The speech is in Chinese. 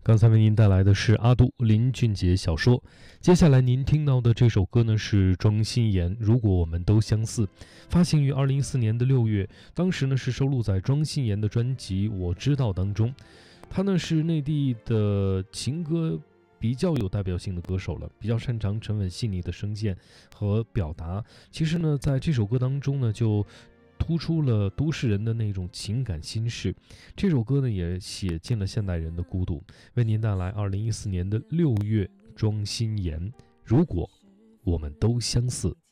刚才为您带来的是阿杜林俊杰小说，接下来您听到的这首歌呢是庄心妍《如果我们都相似》，发行于2014年的6月，当时呢是收录在庄心妍的专辑《我知道》当中。她呢是内地的情歌比较有代表性的歌手了，比较擅长沉稳细腻的声线和表达。其实呢，在这首歌当中呢，就突出了都市人的那种情感心事。这首歌呢，也写尽了现代人的孤独。为您带来2014年的6月，庄心妍《如果我们都相似》。